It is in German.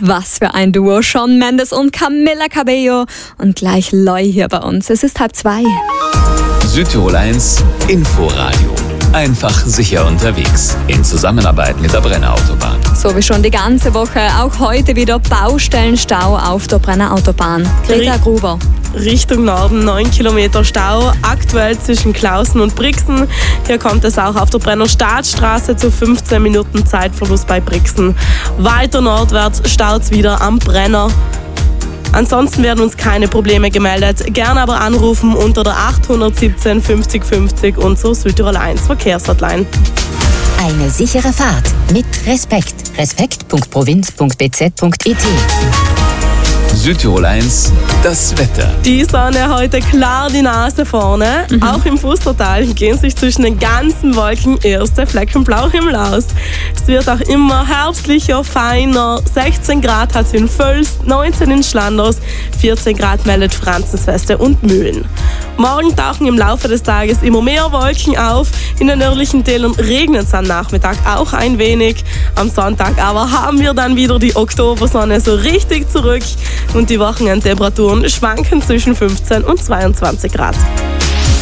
was für ein Duo. Shawn Mendes und Camila Cabello. Und gleich Loi hier bei uns. Es ist 1:30. Südtirol 1 Inforadio. Einfach sicher unterwegs. In Zusammenarbeit mit der Brenner Autobahn. So wie schon die ganze Woche. Auch heute wieder Baustellenstau auf der Brenner Autobahn. Greta Gruber. Richtung Norden 9 Kilometer Stau, aktuell zwischen Klausen und Brixen. Hier kommt es auch auf der Brenner Staatsstraße zu 15 Minuten Zeitverlust bei Brixen. Weiter nordwärts staut es wieder am Brenner. Ansonsten werden uns keine Probleme gemeldet. Gerne aber anrufen unter der 817 50 50 unsere Südtirol 1 Verkehrshotline. Eine sichere Fahrt mit Respekt. Respekt.provinz.bz.it. Südtirol 1, das Wetter. Die Sonne heute klar die Nase vorne. Auch im Fustertal gehen sich zwischen den ganzen Wolken erste Flecken Blauhimmel aus. Es wird auch immer herbstlicher, feiner. 16 Grad hat es in Völs, 19 in Schlanders, 14 Grad meldet Franzensfeste und Mühlen. Morgen tauchen im Laufe des Tages immer mehr Wolken auf. In den nördlichen Tälern regnet es am Nachmittag auch ein wenig. Am Sonntag aber haben wir dann wieder die Oktobersonne so richtig zurück. Und die Wochenendtemperaturen schwanken zwischen 15 und 22 Grad.